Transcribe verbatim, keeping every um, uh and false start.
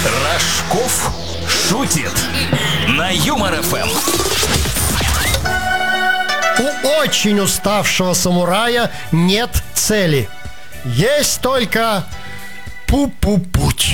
Рожков шутит на Юмор эф эм. У очень уставшего самурая нет цели. Есть только пу-пу-путь.